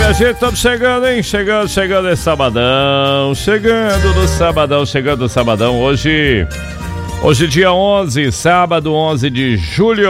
minha gente, estamos chegando, hein? Chegando esse sabadão. Chegando no sabadão. Hoje dia 11, sábado 11 de julho.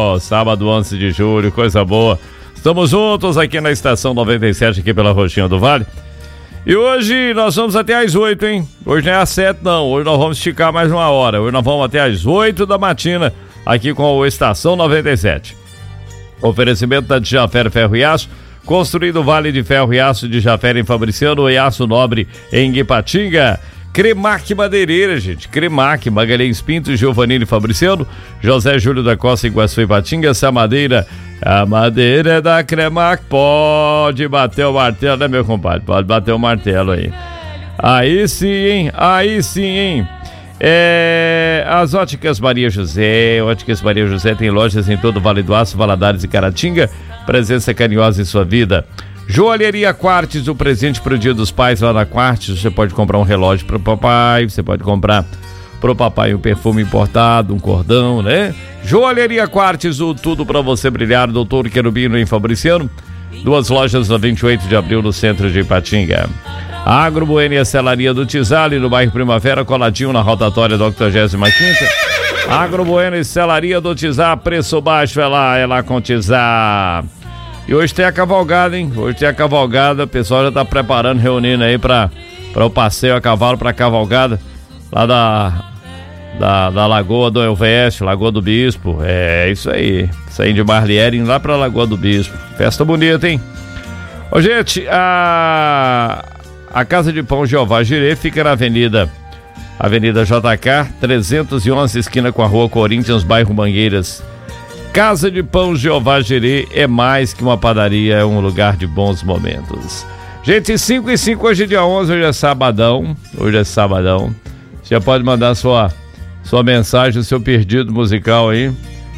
Coisa boa. Estamos juntos aqui na Estação 97, aqui pela Roxinha do Vale. E hoje nós vamos até às 8, hein? Hoje não é às 7, não. Hoje nós vamos esticar mais uma hora. Hoje nós vamos até às 8 da matina, aqui com o Estação 97. Oferecimento da Dijafé Ferro e Aço, construído Vale de Ferro e Aço de Dijafé em Fabriciano e Aço Nobre em Guipatinga. Cremac Madeireira, gente. Cremac, Magalhães Pinto, Giovanini Fabriciano, José Júlio da Costa, Iguaçu e Patinga. Essa madeira, a madeira é da Cremac. Pode bater o martelo, né, meu compadre? Pode bater o martelo aí. Aí sim, hein? As Óticas Maria José tem lojas em todo o Vale do Aço, Valadares e Caratinga. Presença carinhosa em sua vida. Joalheria Quartz, o presente para o Dia dos Pais lá na Quartz. Você pode comprar um relógio para o papai, você pode comprar para o papai um perfume importado, um cordão, né? Joalheria Quartz, o tudo para você brilhar. Doutor Querubino em Fabriciano. 2 lojas na 28 de abril no centro de Ipatinga. Agro Bueno e a Celaria do Tizali, no bairro Primavera, coladinho na rotatória da 85ª. Agro Bueno e Celaria do Tizá, preço baixo é lá com Tizá. E hoje tem a cavalgada, hein? O pessoal já tá preparando, reunindo aí para o passeio a cavalo, pra cavalgada lá da Lagoa do Elveste, Lagoa do Bispo. É isso aí, saindo de Marliere, indo lá pra Lagoa do Bispo. Festa bonita, hein? Ô, gente, a Casa de Pão Jeová Jirê fica na Avenida JK 311, esquina com a Rua Corinthians, bairro Mangueiras. Casa de Pão Jeová Jirê é mais que uma padaria, é um lugar de bons momentos. Gente, 5:05, hoje é dia 11, hoje é sabadão. Você pode mandar sua mensagem, o seu perdido musical aí.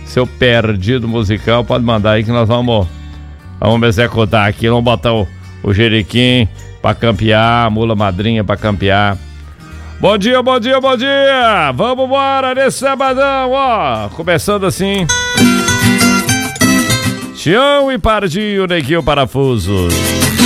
Pode mandar aí que nós vamos executar aqui. Vamos botar o Jeriquim pra campear, a mula madrinha pra campear. Bom dia! Vamos embora nesse sabadão, ó! Começando assim. Tião e Pardinho, Neguinho Parafusos.